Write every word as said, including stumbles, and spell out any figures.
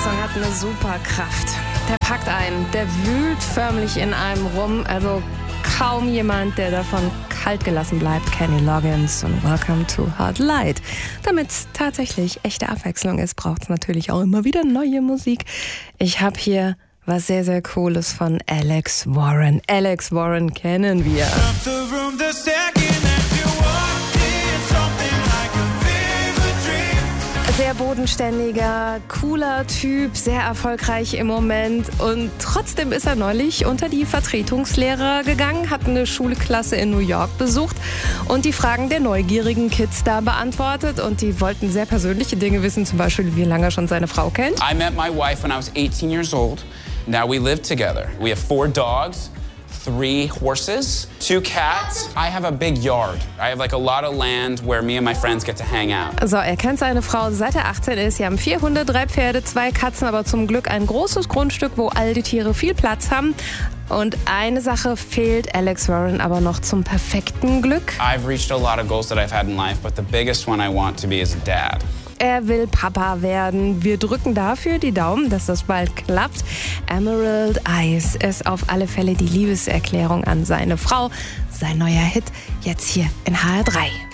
Song hat eine super Kraft. Der packt einen, der wühlt förmlich in einem rum. Also kaum jemand, der davon kalt gelassen bleibt. Kenny Loggins und Welcome to Hard Light. Damit es tatsächlich echte Abwechslung ist, braucht es natürlich auch immer wieder neue Musik. Ich habe hier was sehr, sehr Cooles von Alex Warren. Alex Warren kennen wir. Sehr bodenständiger, cooler Typ, sehr erfolgreich im Moment und trotzdem ist er neulich unter die Vertretungslehrer gegangen, hat eine Schulklasse in New York besucht und die Fragen der neugierigen Kids da beantwortet und die wollten sehr persönliche Dinge wissen, zum Beispiel wie lange er schon seine Frau kennt. I met my wife when I was eighteen years old. Now we live together. We have four dogs. Three horses, two cats. I have a big yard. I have like a lot of land where me and my friends get to hang out. So, er kennt seine Frau seit er achtzehn ist. Sie haben vier Hunde, drei Pferde, zwei Katzen, aber zum Glück ein großes Grundstück, wo all die Tiere viel Platz haben. Und eine Sache fehlt Alex Warren aber noch zum perfekten Glück. I've reached a lot of goals that I've had in life, but the biggest one I want to be is a dad. Er will Papa werden. Wir drücken dafür die Daumen, dass das bald klappt. Emerald Eyes ist auf alle Fälle die Liebeserklärung an seine Frau. Sein neuer Hit jetzt hier in H R drei.